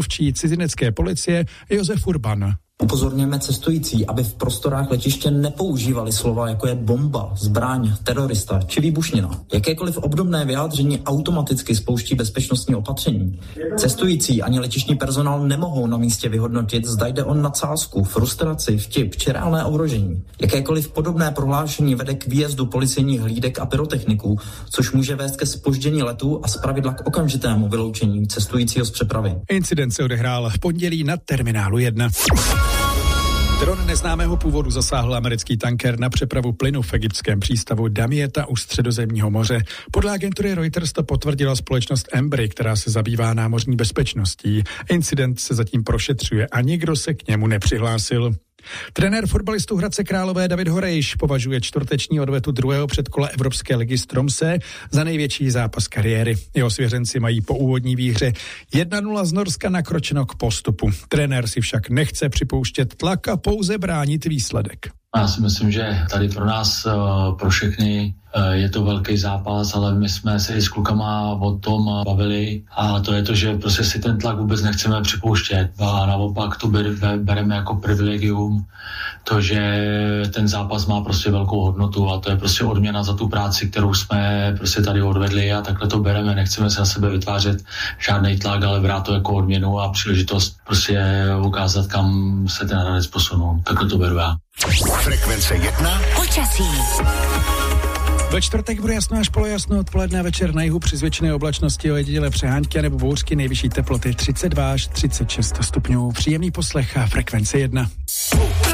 mluvčí cizinecké policie Josef Urban. Upozorňujeme cestující, aby v prostorách letiště nepoužívali slova jako je bomba, zbraň, terorista či výbušnina. Jakékoliv obdobné vyjádření automaticky spouští bezpečnostní opatření. Cestující ani letištní personál nemohou na místě vyhodnotit, zda jde o nadsázku, frustraci, vtip či reálné ohrožení. Jakékoliv podobné prohlášení vede k výjezdu policejních hlídek a pyrotechniků, což může vést ke zpoždění letu a zpravidla k okamžitému vyloučení cestujícího z přepravy. Incident se odehrál v pondělí na terminálu 1. Dron neznámého původu zasáhl americký tanker na přepravu plynu v egyptském přístavu Damietta u Středozemního moře. Podle agentury Reuters to potvrdila společnost Embry, která se zabývá námořní bezpečností. Incident se zatím prošetřuje a nikdo se k němu nepřihlásil. Trenér fotbalistů Hradce Králové David Horejš považuje čtvrteční odvetu druhého předkola Evropské ligy z Tromsø za největší zápas kariéry. Jeho svěřenci mají po úvodní výhře 1-0 z Norska nakročeno k postupu. Trenér si však nechce připouštět tlak a pouze bránit výsledek. Já si myslím, že tady pro nás, pro všechny je to velký zápas, ale my jsme se i s klukama o tom bavili a to je to, že prostě si ten tlak vůbec nechceme připouštět a naopak to bereme jako privilegium, to, že ten zápas má prostě velkou hodnotu a to je prostě odměna za tu práci, kterou jsme prostě tady odvedli a takhle to bereme, nechceme se na sebe vytvářet žádný tlak, ale brát to jako odměnu a příležitost prostě ukázat, kam se ten Hradec posunul. Takhle to beru já. Frekvence 1. Počasí. Ve čtvrtek bude jasno až polojasno, odpoledne a večer na jihu při zvětšené oblačnosti ojedinělé přehánky nebo bouřky, nejvyšší teploty 32 až 36 stupňů. Příjemný poslech a Frekvence 1.